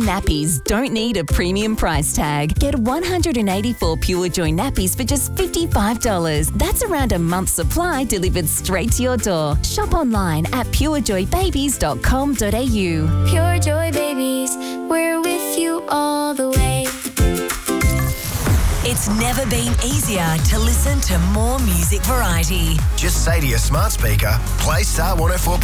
nappies don't need a premium price tag. Get 184 Pure Joy nappies for just $55. That's around a month's supply delivered straight to your door. Shop online at purejoybabies.com.au. Pure Joy Babies, we're with you all the way. It's never been easier to listen to more music variety. Just say to your smart speaker, play Star 104.